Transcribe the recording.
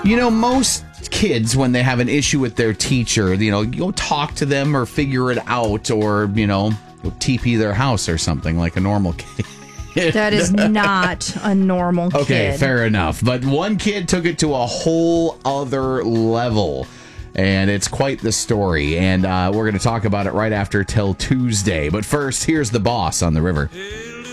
Most kids, when they have an issue with their teacher, go talk to them or figure it out, or, go TP their house or something like a normal kid. That is not a normal kid. Okay, fair enough. But one kid took it to a whole other level. And it's quite the story. And we're going to talk about it right after Till Tuesday. But first, here's the boss on the river.